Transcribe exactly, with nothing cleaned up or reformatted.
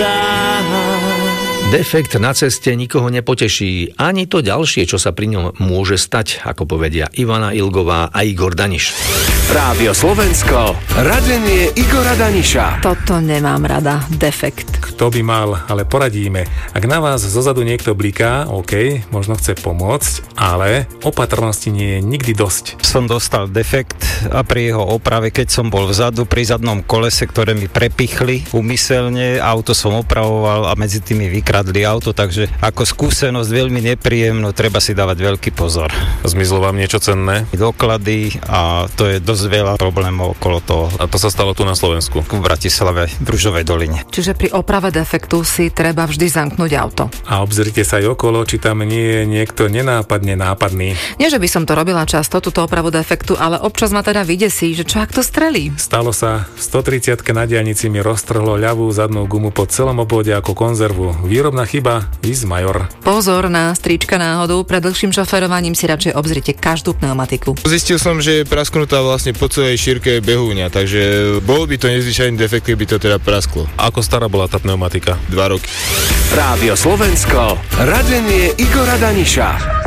pravda. Defekt na ceste nikoho nepoteší, ani to ďalšie, čo sa pri ňom môže stať, ako povedia Ivana Ilgová a Igor Daniš. Rádio Slovensko, radenie Igora Daniša. Toto nemám rada, defekt. Kto by mal, ale poradíme. Ak na vás zozadu niekto bliká, OK, možno chce pomôcť, ale opatrnosti nie je nikdy dosť. Som dostal defekt a pri jeho oprave, keď som bol vzadu pri zadnom kolese, ktoré mi prepichli umyselne, auto som opravoval a medzi tými vykradli auto, takže ako skúsenosť veľmi nepríjemnú, treba si dávať veľký pozor. Zmizlo vám niečo cenné? Doklady a to je dosť veľa problémov okolo toho. A to sa stalo tu na Slovensku? V Bratislave, v Ružovej doline. Čiže pri oprave defektu si treba vždy zamknúť auto. A obzrite sa aj okolo, či tam nie je niekto nenápadne nápadný. Nie, že by som to robila často, túto opravu defektu, ale občas ma teda vydesí, že čo ak to strelí. Stalo sa, v stotridsiatke na diaľnici mi roztrhlo ľavú zadnú gumu po celom obvode ako konzervu. Výrobná chyba, vis major. Pozor na strička náhodu, pred dlhším šoferovaním si radšej obzrite každú pneumatiku. Zistil som, že je prasknutá vlastne po celej šírke behúňa, takže bol by to nezvyčajný defekt, keby to teda prasklo. Ako stará bola tá pneumatika? Dva roky. Rádio Slovensko, radenie Igora Daniša.